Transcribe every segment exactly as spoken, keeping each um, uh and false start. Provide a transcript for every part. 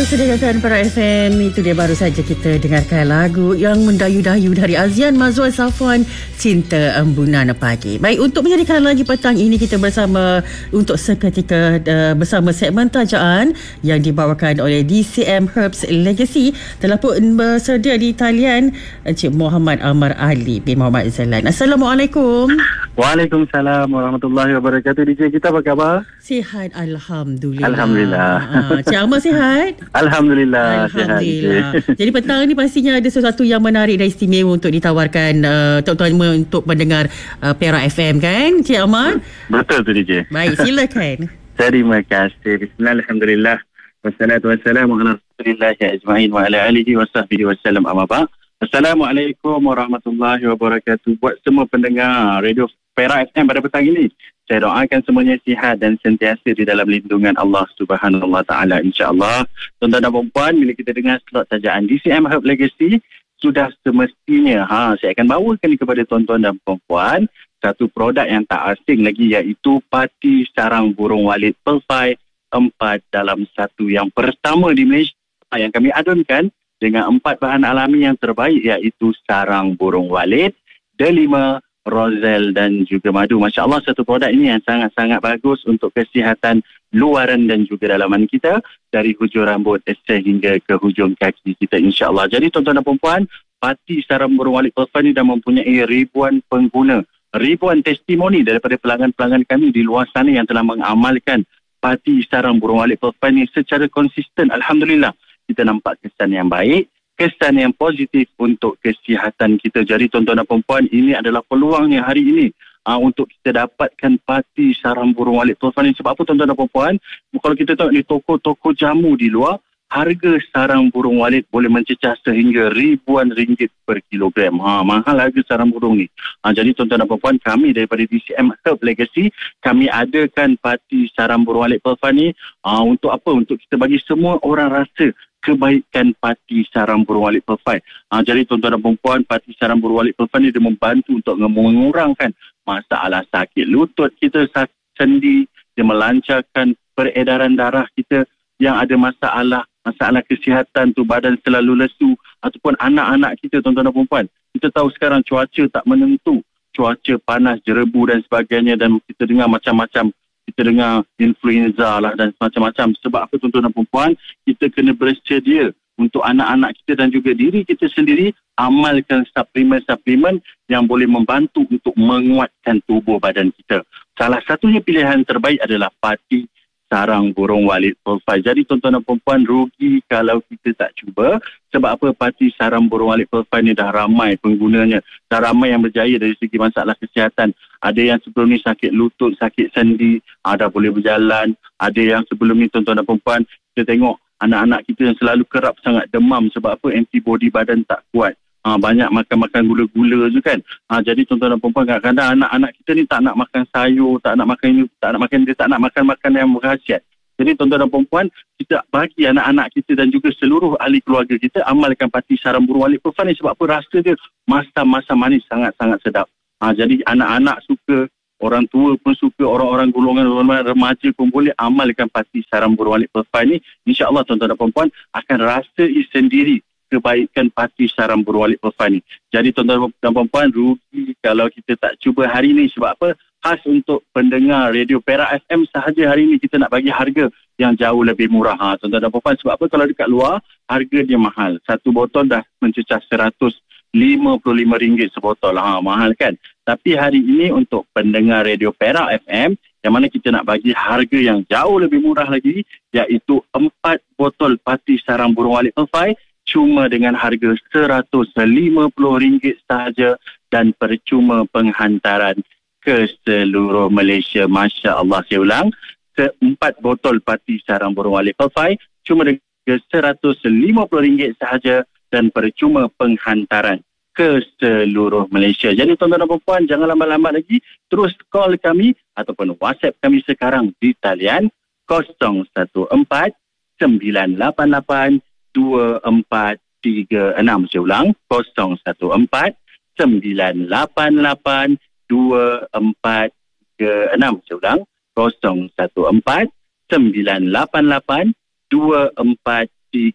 Sediakan para F M. Itu dia, baru saja kita dengarkan lagu yang mendayu-dayu dari Azian Mazwan Safwan, Cinta Embunan Pagi. Baik, untuk menjadikan lagi petang ini kita bersama untuk seketika uh, bersama segmen tajaan yang dibawakan oleh D C M Herbs Legacy. Telah pun bersedia di talian Encik Muhammad Amar Ali bin Muhammad Zalan. Assalamualaikum. Waalaikumsalam warahmatullahi wabarakatuh. D J, kita apa khabar? Sihat, Alhamdulillah. Alhamdulillah. Uh, Cik Amar sihat? Alhamdulillah. Alhamdulillah. Sihat. Jadi petang ni pastinya ada sesuatu yang menarik dan istimewa untuk ditawarkan uh, tuan-tuan untuk mendengar uh, Perak F M, kan Cik Amar? Betul tu D J. Baik, silakan. Terima kasih. Bismillah, alhamdulillah. Wassalatu wassalamu ala rasulillah ajma'in wa ala alihi wa sahbihi wasallam, amma ba'. Assalamualaikum warahmatullahi wabarakatuh. Buat semua pendengar Radio Perak F M pada petang ini, saya doakan semuanya sihat dan sentiasa di dalam lindungan Allah Subhanahu Wa Taala, insya-Allah. Tuan-tuan dan puan, bila kita dengar slot tajaan D C M Herb Legacy, sudah semestinya ha saya akan bawakan kepada tuan-tuan dan puan satu produk yang tak asing lagi, iaitu Parti Sarang Burung Walid Pearl empat dalam satu yang pertama di Malaysia yang kami adunkan dengan empat bahan alami yang terbaik, iaitu sarang burung walid, delima, rozel dan juga madu. Masya Allah, satu produk ini yang sangat-sangat bagus untuk kesihatan luaran dan juga dalaman kita, dari hujung rambut sehingga ke hujung kaki kita, insya Allah. Jadi tuan-tuan dan puan, Parti Sarang Burung Walid Pearl ini dah mempunyai ribuan pengguna, ribuan testimoni daripada pelanggan-pelanggan kami di luar sana yang telah mengamalkan Parti Sarang Burung Walid Pearl ini secara konsisten. Alhamdulillah, kita nampak kesan yang baik, kesan yang positif untuk kesihatan kita. Jadi tuan-tuan dan puan, ini adalah peluangnya hari ini uh, untuk kita dapatkan Parti Sarang Burung Walid Pearl ini. Sebab apa tuan-tuan dan puan? Kalau kita tengok di toko-toko jamu di luar, harga sarang burung walid boleh mencecah sehingga ribuan ringgit per kilogram. Ha, mahal harga sarang burung ni. Ha, jadi tuan-tuan dan puan, kami daripada D C M Herb Legacy, kami adakan Parti Sarang Burung Walid Pearl ni ha, untuk apa? Untuk kita bagi semua orang rasa kebaikan Parti Sarang Burung Walid Pearl. Ha, jadi tuan-tuan dan puan, Parti Sarang Burung Walid Pearl ni dia membantu untuk mengurangkan masalah sakit lutut kita, sakit sendi, dia melancarkan peredaran darah kita yang ada masalah masalah kesihatan tu, badan selalu lesu, ataupun anak-anak kita, tuan-tuan dan puan. Kita tahu sekarang cuaca tak menentu, cuaca panas, jerebu dan sebagainya, dan kita dengar macam-macam, kita dengar influenza lah dan macam-macam. Sebab apa tuan-tuan dan puan? Kita kena bersedia untuk anak-anak kita dan juga diri kita sendiri amalkan suplemen-suplemen yang boleh membantu untuk menguatkan tubuh badan kita. Salah satunya pilihan terbaik adalah Parti Sarang Burung Walid Pearl. Jadi tuan-tuan dan puan, rugi kalau kita tak cuba. Sebab apa? Parti Sarang Burung Walid Pearl ni dah ramai penggunanya, dah ramai yang berjaya dari segi masalah kesihatan. Ada yang sebelum ni sakit lutut, sakit sendi, ada boleh berjalan. Ada yang sebelum ni tuan-tuan dan puan, kita tengok anak-anak kita yang selalu kerap sangat demam. Sebab apa? Antibody badan tak kuat. Ha, banyak makan-makan gula-gula je kan. Ha, jadi tuan-tuan dan puan, kadang-kadang anak-anak kita ni tak nak makan sayur, tak nak makan ini, tak nak makan dia, tak nak makan makanan yang berkhasiat. Jadi tuan-tuan dan puan, kita bagi anak-anak kita dan juga seluruh ahli keluarga kita amalkan Parti Sarang Burung Walid Pearl ni. Sebab apa? Rasa dia masam-masam manis, sangat-sangat sedap. Ha, jadi anak-anak suka, orang tua pun suka, orang-orang golongan orang remaja pun boleh amalkan Parti Sarang Burung Walid Pearl ni. InsyaAllah tuan-tuan dan puan akan rasai sendiri kebaikan Parti Sarang Burung Walid Pearl ni. Jadi tuan-tuan dan puan, rugi kalau kita tak cuba hari ni. Sebab apa? Khas untuk pendengar Radio Perak F M sahaja hari ni kita nak bagi harga yang jauh lebih murah. Ha, tuan-tuan dan puan, sebab apa? Kalau dekat luar harga dia mahal. Satu botol dah mencecah seratus lima puluh lima ringgit sebotol. Ha, mahal kan? Tapi hari ini untuk pendengar Radio Perak F M, yang mana kita nak bagi harga yang jauh lebih murah lagi, iaitu empat botol Parti Sarang Burung Walid Pearl cuma dengan harga seratus lima puluh ringgit sahaja dan percuma penghantaran ke seluruh Malaysia. Masya Allah, saya ulang, keempat botol Parti Sarang Burung Walid Pearl cuma dengan seratus lima puluh ringgit sahaja dan percuma penghantaran ke seluruh Malaysia. Jadi tuan-tuan dan puan, jangan lambat-lambat lagi, terus call kami ataupun WhatsApp kami sekarang di talian kosong satu empat sembilan lapan lapan dua empat tiga enam. Saya ulang, kosong satu empat sembilan lapan lapan dua empat tiga enam. Saya ulang, kosong satu empat sembilan lapan lapan dua empat tiga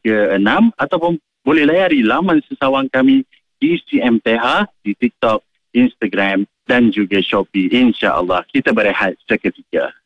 ke enam ataupun boleh layari laman sesawang kami di C M T H di TikTok, Instagram dan juga Shopee. InsyaAllah kita berehat seketika.